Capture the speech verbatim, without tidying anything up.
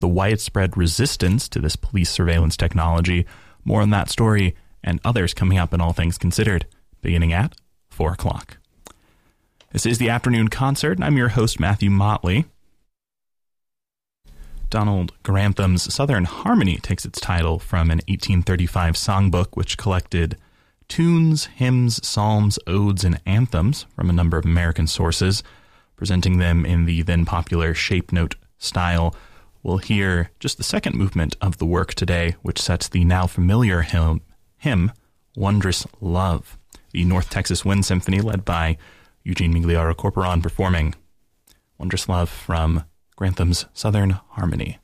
the widespread resistance to this police surveillance technology. More on that story and others coming up in All Things Considered, beginning at four o'clock. This is the Afternoon Concert, and I'm your host, Matthew Motley. Donald Grantham's Southern Harmony takes its title from an eighteen thirty-five songbook which collected tunes, hymns, psalms, odes, and anthems from a number of American sources, presenting them in the then popular shape note style. We'll hear just the second movement of the work today, which sets the now familiar hymn, hymn Wondrous Love, the North Texas Wind Symphony led by Eugene Migliaro Corporon performing Wondrous Love from Grantham's Southern Harmony.